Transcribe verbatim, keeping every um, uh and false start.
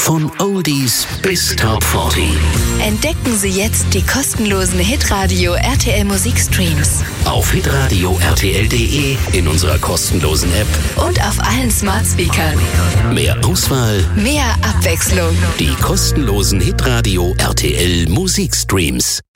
Von Oldies bis Top vierzig. Entdecken Sie jetzt die kostenlosen Hitradio R T L Musikstreams. Auf hitradio r t l punkt d e, in unserer kostenlosen App und auf allen Smart Speakern. Mehr Auswahl, mehr Abwechslung. Die kostenlosen Hitradio R T L Musikstreams.